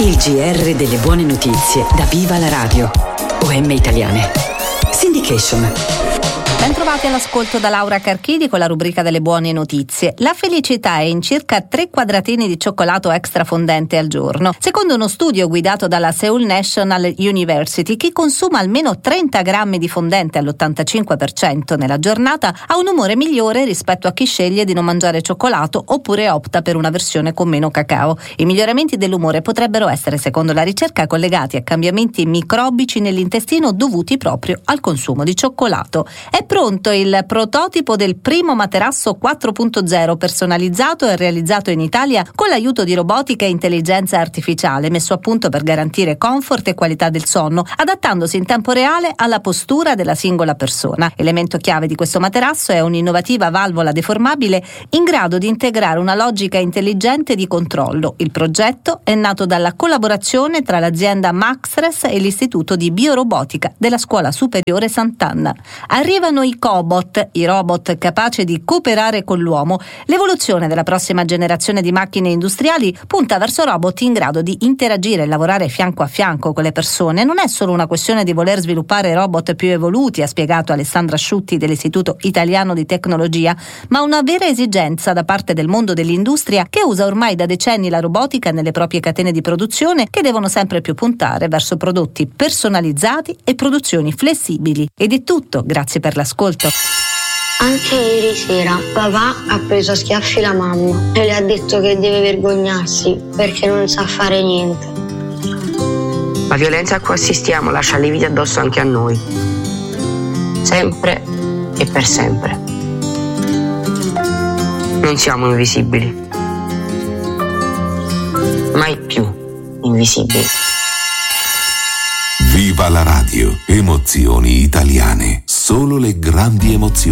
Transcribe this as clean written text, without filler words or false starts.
Il GR delle buone notizie da Viva la Radio. OM Italiane. Syndication. Ben trovati all'ascolto da Laura Carchidi con la rubrica delle buone notizie. La felicità è in circa 3 quadratini di cioccolato extra fondente al giorno. Secondo uno studio guidato dalla Seoul National University, chi consuma almeno 30 grammi di fondente all'85% nella giornata ha un umore migliore rispetto a chi sceglie di non mangiare cioccolato oppure opta per una versione con meno cacao. I miglioramenti dell'umore potrebbero essere, secondo la ricerca, collegati a cambiamenti microbici nell'intestino dovuti proprio al consumo di cioccolato. È pronto il prototipo del primo materasso 4.0 personalizzato e realizzato in Italia con l'aiuto di robotica e intelligenza artificiale, messo a punto per garantire comfort e qualità del sonno, adattandosi in tempo reale alla postura della singola persona. Elemento chiave di questo materasso è un'innovativa valvola deformabile in grado di integrare una logica intelligente di controllo. Il progetto è nato dalla collaborazione tra l'azienda Maxres e l'Istituto di Biorobotica della Scuola Superiore Sant'Anna. Arrivano i cobot, i robot capaci di cooperare con l'uomo. L'evoluzione della prossima generazione di macchine industriali punta verso robot in grado di interagire e lavorare fianco a fianco con le persone. Non è solo una questione di voler sviluppare robot più evoluti, ha spiegato Alessandra Asciutti dell'Istituto Italiano di Tecnologia, ma una vera esigenza da parte del mondo dell'industria che usa ormai da decenni la robotica nelle proprie catene di produzione, che devono sempre più puntare verso prodotti personalizzati e produzioni flessibili. Ed è tutto, grazie per l'ascolto. Anche ieri sera papà ha preso a schiaffi la mamma e le ha detto che deve vergognarsi perché non sa fare niente. La violenza a cui assistiamo lascia lividi addosso anche a noi, sempre e per sempre. Non siamo invisibili, mai più invisibili. Viva la radio, emozioni italiane, solo le grandi emozioni.